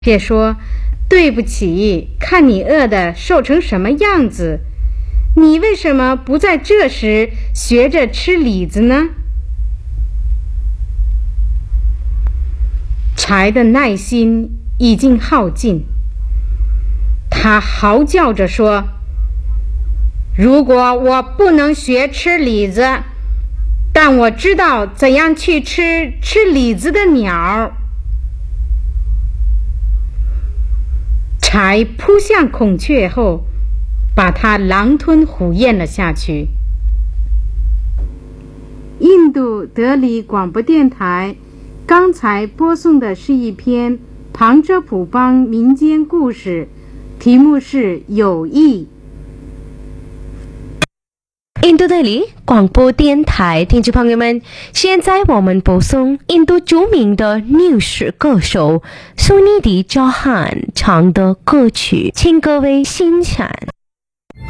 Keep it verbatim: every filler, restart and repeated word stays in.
也说：“对不起，看你饿得瘦成什么样子，你为什么不在这时学着吃李子呢？”柴的耐心已经耗尽，他嚎叫着说：“如果我不能学吃李子，但我知道怎样去吃吃李子的鸟。”柴扑向孔雀后，把它狼吞虎咽了下去。印度德里广播电台刚才播送的是一篇旁遮普邦民间故事，题目是《友谊》。 印度德里广播电台听众朋友们，现在我们播送印度著名的女士歌手苏尼迪·乔汉唱的歌曲，请各位欣赏。